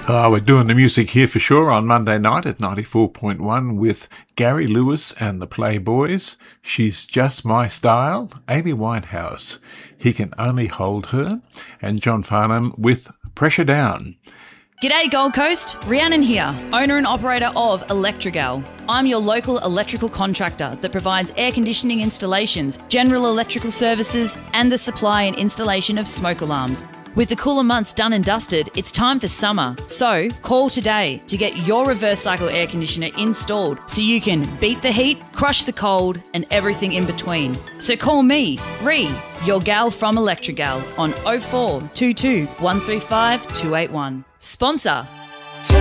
We're doing the music here for sure on Monday night at 94.1 with Gary Lewis and the Playboys. She's Just My Style. Amy Winehouse, He Can Only Hold Her. And John Farnham with Pressure Down. G'day Gold Coast, Rhiannon here, owner and operator of Electrigal. I'm your local electrical contractor that provides air conditioning installations, general electrical services and the supply and installation of smoke alarms. With the cooler months done and dusted, it's time for summer. So call today to get your reverse cycle air conditioner installed so you can beat the heat, crush the cold and everything in between. So call me, Rhi, your gal from Electrigal on 0422 135 281. Sponsor